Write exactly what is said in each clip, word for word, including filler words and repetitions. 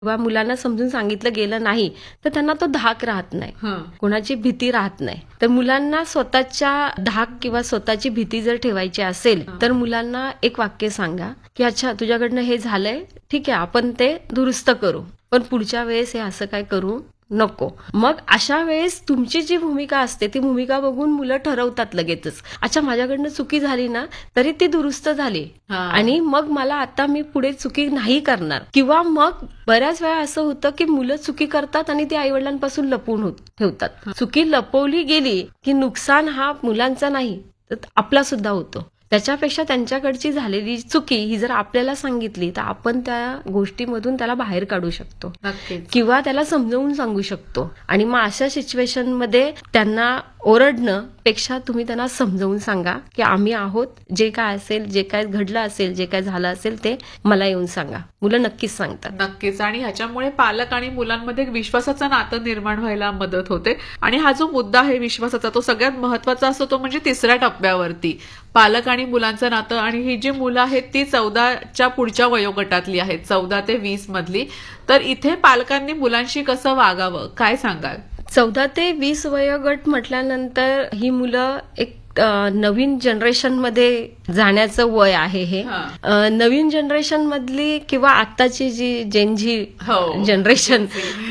किंवा मुलांना समजून सांगितलं गेलं नाही तर त्यांना तो धाक राहत नाही, कोणाची भीती राहत नाही. तर मुलांना स्वतःच्या धाक किंवा स्वतःची भीती जर ठेवायची असेल तर मुलांना एक वाक्य सांगा की अच्छा तुझ्याकडनं हे झालंय, ठीक आहे आपण ते दुरुस्त करू, पण पुढच्या वेळेस हे असं काय करू नको. मग अशा वेळेस तुमची जी भूमिका असते ती भूमिका बघून मुलं ठरवतात लगेचच, अच्छा माझ्याकडनं चुकी झाली ना तरी ती दुरुस्त झाली आणि मग मला आता मी पुढे चुकी नाही करणार. किंवा मग बऱ्याच वेळा असं होतं की मुलं चुकी करतात आणि ती आईवडिलांपासून लपवून ठेवतात. चुकी लपवली गेली की नुकसान हा मुलांचा नाही तर आपला सुद्धा होतो. त्याच्यापेक्षा त्यांच्याकडची झालेली चुकी ही जर आपल्याला सांगितली तर आपण त्या गोष्टीमधून त्याला बाहेर काढू शकतो किंवा त्याला समजावून सांगू शकतो. आणि मग अशा सिच्युएशन मध्ये त्यांना ओरडणं पेक्षा तुम्ही त्यांना समजावून सांगा की आम्ही आहोत, जे काय असेल, जे काय घडलं असेल, जे काय झालं असेल ते मला येऊन सांगा. मुलं नक्कीच सांगतात. नक्कीच. आणि ह्याच्यामुळे पालक आणि मुलांमध्ये विश्वासाचं नातं निर्माण व्हायला मदत होते. आणि हा जो मुद्दा आहे विश्वासाचा तो सगळ्यात महत्वाचा असतो, तो म्हणजे तिसऱ्या टप्प्यावरती पालक आणि मुलांचं नातं. आणि ही जी मुलं आहेत ती चौदाच्या पुढच्या वयोगटातली आहेत, चौदा ते वीस मधली. तर इथे पालकांनी मुलांशी कसं वागावं काय सांगाल? चौदा ते वीस वयोगट म्हटल्यानंतर ही मुलं एक नवीन जनरेशन मध्ये जाण्याचं वय आहे. हे नवीन जनरेशन मधली किंवा आत्ताची जी जेनझी जनरेशन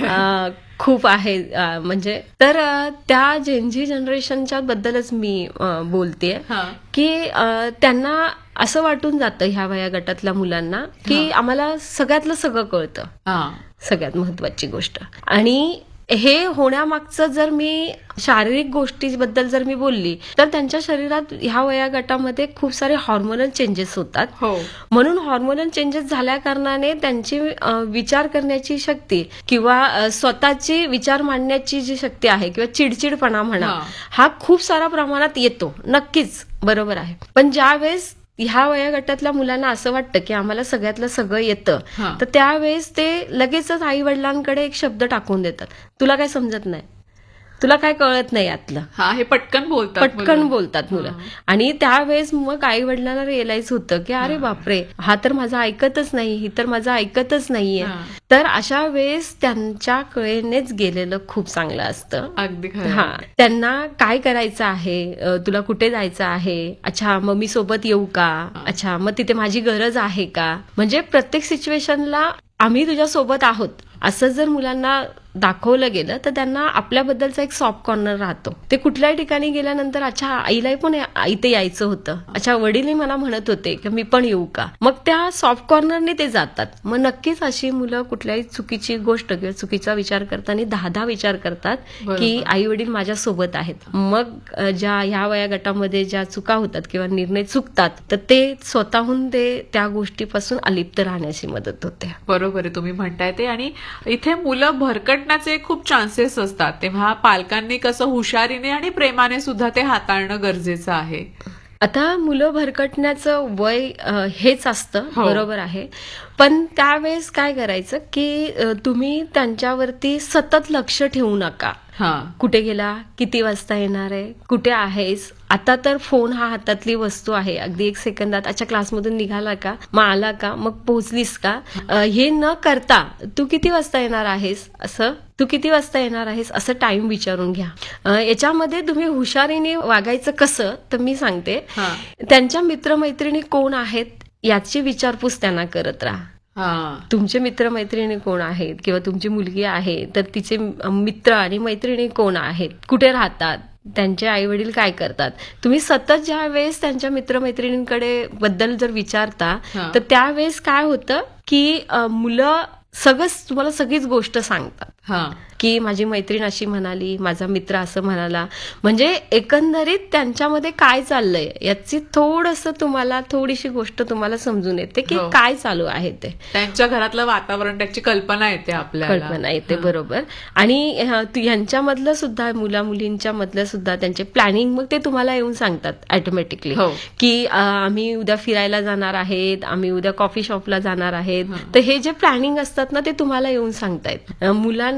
खूप आहे, म्हणजे तर त्या जेनझी जनरेशनच्या बद्दलच मी बोलतेय की त्यांना असं वाटून जातं ह्या वया गटातल्या मुलांना की आम्हाला सगळ्यातलं सगळं कळतं, सगळ्यात महत्वाची गोष्ट. आणि हे होण्यामागचं जर मी शारीरिक गोष्टीबद्दल जर मी बोलली तर त्यांच्या शरीरात ह्या वया गटामध्ये खूप सारे हॉर्मोनल चेंजेस होतात. म्हणून हॉर्मोनल चेंजेस झाल्या कारणाने त्यांची विचार करण्याची शक्ती किंवा स्वतःची विचार मांडण्याची जी शक्ती आहे किंवा चिडचिडपणा म्हणा हा खूप साऱ्या प्रमाणात येतो. नक्कीच बरोबर आहे. पण ज्यावेळेस ह्या वया गटातल्या मुलांना असं वाटतं की आम्हाला सगळ्यातलं सगळं येतं तर त्यावेळेस ते लगेचच आई वडिलांकडे एक शब्द टाकून देतात, तुला काय समजत नाही, तुला काय कळत नाही यातलं. हा हे पटकन बोलतात पटकन बोलतात मुलं. आणि त्यावेळेस मग आई वडिलांना रिअलाइज होतं की अरे बापरे हा तर माझं ऐकतच नाही, ही तर माझं ऐकतच नाहीये. तर अशा वेळेस त्यांच्या कळेनेच गेलेलं खूप चांगलं असतं. अगदी हा त्यांना काय करायचं आहे, तुला कुठे जायचं आहे, अच्छा मग मी सोबत येऊ का, अच्छा मग तिथे माझी गरज आहे का. म्हणजे प्रत्येक सिच्युएशनला आम्ही तुझ्या सोबत आहोत असं जर मुलांना दाखवलं गेलं तर त्यांना आपल्याबद्दलचा एक सॉफ्ट कॉर्नर राहतो. ते कुठल्याही ठिकाणी गेल्यानंतर अच्छा आईलाही पण इथे यायचं होतं, अच्छा वडीलही मला म्हणत होते की मी पण येऊ का, मग त्या सॉफ्ट कॉर्नरने ते जातात. मग नक्कीच अशी मुलं कुठल्याही चुकीची गोष्ट किंवा चुकीचा विचार करताना दहा दहा विचार करतात की आई वडील माझ्या सोबत आहेत. मग ज्या ह्या वया गटामध्ये ज्या चुका होतात किंवा निर्णय चुकतात तर ते स्वतःहून ते त्या गोष्टीपासून अलिप्त राहण्याची मदत होते. बरोबर आहे तुम्ही म्हणताय ते. आणि इथे मुलं भरकटण्याचे खूप चान्सेस असतात, तेव्हा पालकांनी कसं हुशारीने आणि प्रेमाने सुद्धा ते हाताळणं गरजेचं आहे. आता मुलं भरकटण्याचं वय हेच असतं, बरोबर आहे. पण त्यावेळेस काय करायचं की तुम्ही त्यांच्यावरती सतत लक्ष ठेवू नका. कुठे गेला, किती वाजता येणार आहे, कुठे आहेस. आता तर फोन हा हातातली वस्तू आहे, अगदी एक सेकंदात अच्छा क्लासमधून निघाला का, मग आला का, मग पोहोचलीस का, हे न करता तू किती वाजता येणार आहेस असं तू किती वाजता येणार आहेस असं टाइम विचारून घ्या. याच्यामध्ये तुम्ही हुशारीने वागायचं कसं तर मी सांगते, त्यांच्या मित्रमैत्रिणी कोण आहेत याची विचारपूस त्यांना करत राहा. तुमचे मित्रमैत्रिणी कोण आहेत किंवा तुमची मुलगी आहे तर तिचे मित्र आणि मैत्रिणी कोण आहेत, कुठे राहतात, त्यांचे आई वडील काय करतात. तुम्ही सतत ज्या वेळेस त्यांच्या मित्रमैत्रिणींकडे बद्दल जर विचारता तर त्यावेळेस काय होतं की मुलं सगळंच तुम्हाला सगळीच गोष्ट सांगतात की माझी मैत्रीण अशी म्हणाली, माझा मित्र असं म्हणाला. म्हणजे एकंदरीत त्यांच्यामध्ये काय चाललंय याची थोडंसं तुम्हाला थोडीशी गोष्ट तुम्हाला समजून येते की काय चालू आहे ते. त्यांच्या घरातलं वातावरण त्याची कल्पना येते, आपल्याला कल्पना येते. बरोबर. आणि ह्यांच्यामधलं सुद्धा मुला मुलींच्या मधलं सुद्धा त्यांचे प्लॅनिंग मग ते तुम्हाला येऊन सांगतात ऑटोमॅटिकली की आम्ही उद्या फिरायला जाणार आहेत, आम्ही उद्या कॉफी शॉपला जाणार आहेत. तर हे जे प्लॅनिंग असतात ना ते तुम्हाला येऊन सांगतायत. मुलांना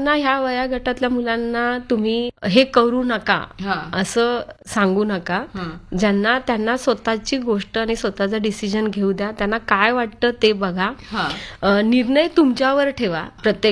मुलांना, ह्या वयागटातल्या मुलांना तुम्ही हे करू नका असं सांगू नका. ज्यांना त्यांना स्वतःची गोष्ट आणि स्वतःचा डिसिजन घेऊ द्या. त्यांना काय वाटतं ते बघा. निर्णय तुमच्यावर ठेवा प्रत्येक